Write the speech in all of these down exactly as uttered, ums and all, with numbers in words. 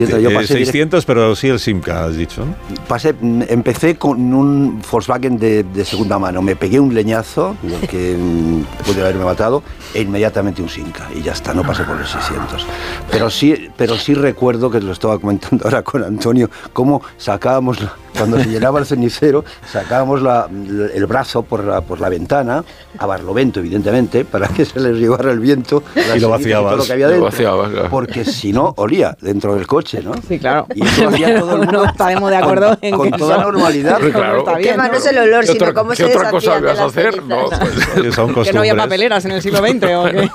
Yo pasé seiscientos, pero sí el Simca, has dicho, ¿no? Pasé, empecé con un Volkswagen de, de segunda mano. Me pegué un leñazo, lo que puede haberme matado, e inmediatamente un Simca. Y ya está, no pasé por el seiscientos. Pero sí, pero sí recuerdo, que lo estaba comentando ahora con Antonio, cómo sacábamos, cuando se llenaba el cenicero, sacábamos la, el brazo por la, por la ventana, a barlovento, evidentemente, para que se les llevara el viento. Y lo vaciabas. Y todo lo que había dentro, lo vaciabas, claro. Porque si no, olía dentro del coche, ¿no? Sí, claro. Y eso hacía todo el mundo. No estaremos de acuerdo con, en con que toda eso, normalidad. Claro. Está bien, El tema ¿no? no es el olor, ¿Qué sino otra, cómo ¿qué se otra cosa deshacían de vas a las hacer? cenizas. No, pues, Son Que no había costumbres. papeleras en el siglo veinte o qué.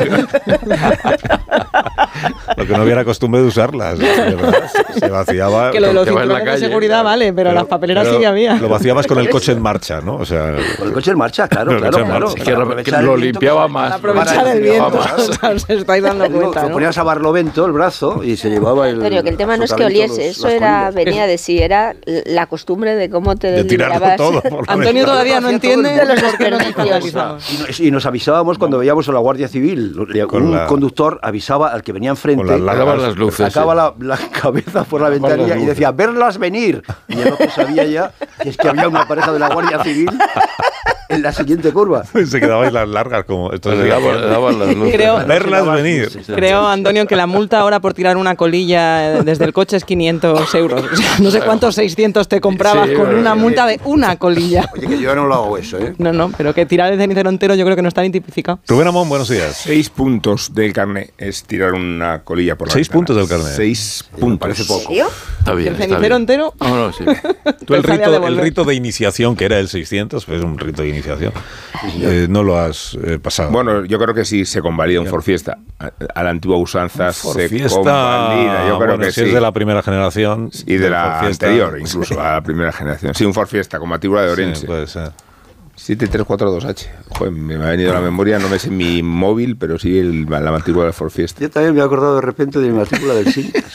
Lo que no hubiera costumbre de usarlas, de verdad. Se vaciaba. Que lo de los Te vas en la cinturones de calle, seguridad claro. vale, pero, las papeleras pero sí que había. Lo vaciabas con el coche en marcha, ¿no? O sea, Con el coche en marcha, claro, Con el claro, coche en claro. marcha. Que Para lo- aprovechar que lo el viento limpiaba que- más. Para aprovechar Para el viento, vamos. o sea, os estáis dando Digo, cuenta, lo ¿no? ponías a barlovento el brazo y se llevaba el... Antonio, que el tema no es que absolutamente oliese, los- eso las era, colillas. venía de sí, era la costumbre de cómo te de tirarlo liberabas. todo. Por la Antonio ventana. todavía no Hacía todo el entiende mundo. por qué nos desperdicios. escandalizamos. Y nos, y nos avisábamos cuando veíamos a la Guardia Civil. Con Un la- conductor avisaba al que venía enfrente, Con las largas Apagaban las luces, sacaba sí. la, la cabeza por la Apagaban las ventanilla y luces. decía, verlas venir. Y el otro sabía ya que es que había una pareja de la Guardia Civil en la siguiente curva. Se quedabais las largas como... Esto Le es- daban, le daban las luces. Creo- Verlas venir. Creo, Antonio, que la multa ahora por tirar una colilla desde el coche es quinientos euros. O sea, no sé cuántos seiscientos te comprabas Sí, con bueno, una sí. multa de una colilla. Oye, que yo no lo hago eso, ¿eh? No, no, pero que tirar el cenicero entero yo creo que no está ni tipificado. Rubén Amón, buenos días. Seis puntos del carné es tirar una colilla por la Seis ventana. puntos del carné. Seis Me puntos. parece ¿En poco. serio? Está bien, ¿El está cenicero bien. entero? No, no, sí. Tú el Te sabía rito, el devolver. rito de iniciación, que era el seiscientos, pues es un rito de iniciación, eh, no lo has eh, pasado. Bueno, yo creo que sí se convalida un Forfiesta. A, a la antigua usanza se Forfiesta, convalida. Yo creo bueno, que si sí. es de la primera generación. Y de del la Forfiesta. anterior, incluso, a la primera generación. Sí, un Forfiesta con matrícula de Orense. Sí, puede ser. siete tres cuatro dos H. Joder, me ha venido a la memoria, no me sé mi móvil, pero sí el, la matrícula del Forfiesta. Yo también me he acordado de repente de mi matrícula del S I N.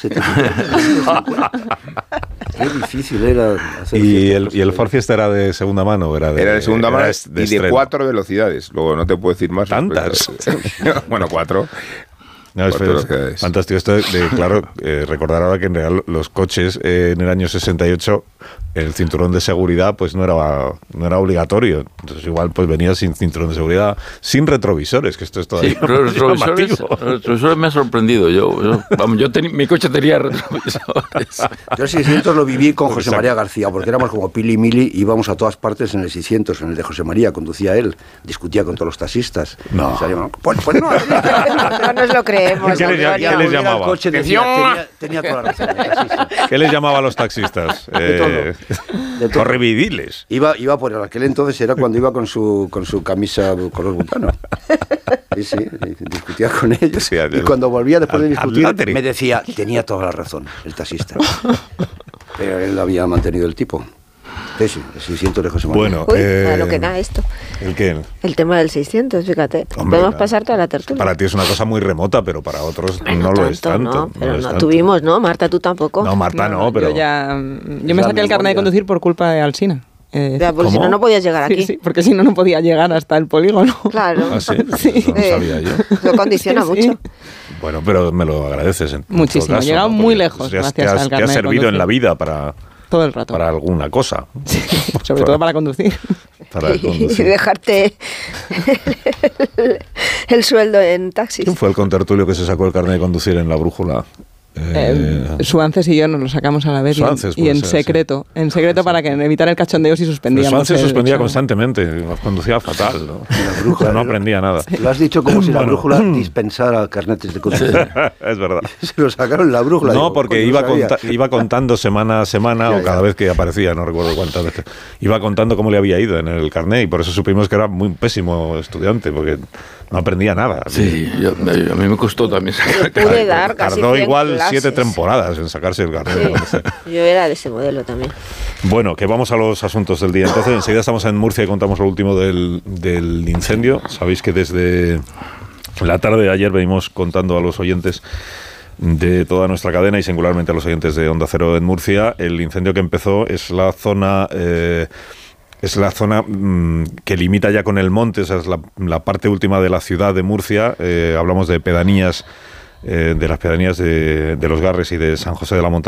Qué difícil era hacer ¿Y fiesta el, con y el eso. Ford Fiesta era de segunda mano o era de Era de segunda era mano de y de estreno? cuatro velocidades. Luego no te puedo decir más. ¿Tantas? Pero- bueno, cuatro. No, es Cuatro feo. velocidades. Fantástico esto de, de, claro, eh, recordar ahora que en real los coches eh, en el año sesenta y ocho el cinturón de seguridad pues no era no era obligatorio. Entonces igual pues venía sin cinturón de seguridad, sin retrovisores, que esto es todavía Sí, pero los más retrovisores, llamativo. los retrovisores me ha sorprendido. Yo, yo, vamos, yo teni- mi coche tenía retrovisores. Yo el seiscientos lo viví con José Exacto. María García, porque éramos como Pili y Mili, íbamos a todas partes en el seiscientos, en el de José María, conducía él, discutía con todos los taxistas. No. O sea, yo, pues, pues no, No nos lo creemos. ¿Qué le llama- Antonio. qué les volviera al llamaba? coche, decía, tenía, tenía toda la razón. el taxista. ¿Qué les llamaba a los taxistas? Eh, De todo. correvidiles. Iba, iba por aquel entonces, era cuando iba con su, con su camisa color butano. Sí, sí, discutía con ellos. Sí, y cuando volvía después de al- discutir, al látere. me decía, tenía toda la razón, el taxista. Pero él había mantenido el tipo. Sí, sí, el seiscientos de José María. Bueno, Uy, eh, a lo que da esto. ¿el qué? El tema del seiscientos, fíjate. Hombre, Podemos claro. pasar toda la tertulia. Para ti es una cosa muy remota, pero para otros Bueno, no lo es tanto. No, pero lo es no, tanto. tuvimos, ¿no? Marta, tú tampoco. No, Marta no, pero... Yo, ya, mm, yo me Ya saqué el carnet de memoria. conducir por culpa de Alsina. Eh, Ya, porque si ¿Cómo? no, no podías llegar sí, aquí. sí, porque si no, no podía llegar hasta el polígono. Claro. Ah, sí, Sí. eso no Eh, sabía yo. Lo condiciona Sí, sí. mucho. Bueno, pero me lo agradeces. En Muchísimo, todo caso, he llegado ¿no? muy Porque lejos te has- gracias te has, al te has carnet de servido en la conducir. vida para, Todo el rato. para alguna cosa. Sobre todo para conducir. Para Y conducir. dejarte el, el sueldo en taxis. ¿Quién fue el contertulio que se sacó el carnet de conducir en la brújula? Eh, Eh, Suances y yo nos lo sacamos a la vez y en- Suances, y puede en, ser, secreto. En secreto para que evitar el cachondeo si pero suspendíamos. Swan se el suspendía examen. constantemente, conducía fatal. ¿no? La brújula, O sea, no ¿no? aprendía nada. Lo has dicho como si la Bueno. brújula dispensara carnetes de conducir. Es verdad. Se lo sacaron en la brújula. No, digo, porque coño, iba, no sabía. conta- iba contando semana a semana, Ya, o cada ya. vez que aparecía, no recuerdo cuántas veces, iba contando cómo le había ido en el carnet, y por eso supimos que era muy pésimo estudiante, porque no aprendía nada. Sí, yo- a mí me costó también sacar el Pude carnet. dar casi Tardó cien igual clases. siete temporadas en sacarse el carnet. de conducir. Sí, yo era de ese modelo también. Bueno, que vamos a los asuntos del día. Entonces, enseguida estamos en Murcia y contamos lo último del, del incendio. Sabéis que desde la tarde de ayer venimos contando a los oyentes de toda nuestra cadena y singularmente a los oyentes de Onda Cero en Murcia. El incendio que empezó es la zona... Eh, Es la zona mmm, que limita ya con el monte, esa es la, la parte última de la ciudad de Murcia. Eh, hablamos de pedanías, eh, de las pedanías de, de Los Garres y de San José de la Montaña.